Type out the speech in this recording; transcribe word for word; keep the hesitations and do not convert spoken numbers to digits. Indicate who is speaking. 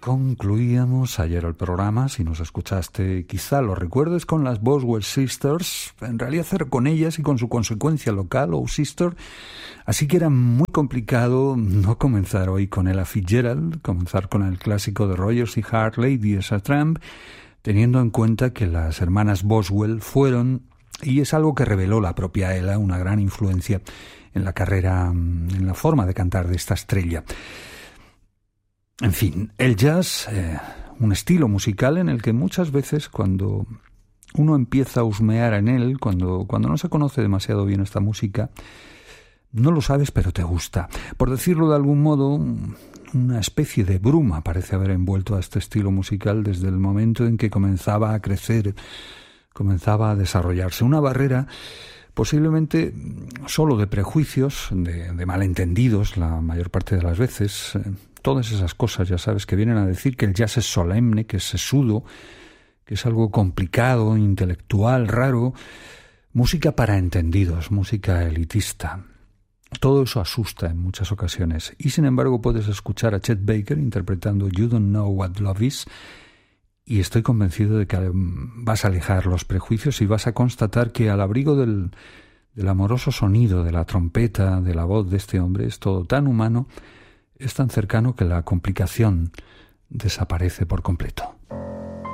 Speaker 1: Concluíamos ayer el programa, si nos escuchaste quizá lo recuerdes, con las Boswell Sisters, en realidad era con ellas y con su consecuencia local, Oh Sister, así que era muy complicado no comenzar hoy con Ella Fitzgerald, comenzar con el clásico de Rodgers y Hart, Lady as a Tramp, teniendo en cuenta que las hermanas Boswell fueron, y es algo que reveló la propia Ella, una gran influencia en la carrera, en la forma de cantar de esta estrella. En fin, el jazz, eh, un estilo musical en el que muchas veces cuando uno empieza a husmear en él, cuando, cuando no se conoce demasiado bien esta música, no lo sabes pero te gusta. Por decirlo de algún modo, una especie de bruma parece haber envuelto a este estilo musical desde el momento en que comenzaba a crecer, comenzaba a desarrollarse. Una barrera posiblemente solo de prejuicios, de, de malentendidos la mayor parte de las veces. Todas esas cosas, ya sabes, que vienen a decir que el jazz es solemne, que es sesudo, que es algo complicado, intelectual, raro. Música para entendidos, música elitista. Todo eso asusta en muchas ocasiones. Y sin embargo puedes escuchar a Chet Baker interpretando You Don't Know What Love Is, y estoy convencido de que vas a alejar los prejuicios y vas a constatar que al abrigo del, del amoroso sonido de la trompeta, de la voz de este hombre, es todo tan humano, es tan cercano que la complicación desaparece por completo.